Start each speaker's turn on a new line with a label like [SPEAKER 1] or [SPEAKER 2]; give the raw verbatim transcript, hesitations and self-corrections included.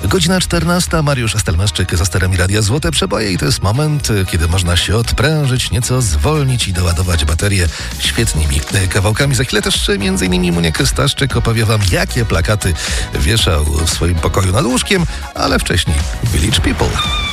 [SPEAKER 1] Godzina czternasta, Mariusz Stelmaszczyk za sterami Radia Złote Przeboje i to jest moment, kiedy można się odprężyć, nieco zwolnić i doładować baterię świetnymi kawałkami. Za chwilę też między innymi Muniek Staszczyk opowie wam, jakie plakaty wieszał w swoim pokoju nad łóżkiem, ale wcześniej Village People.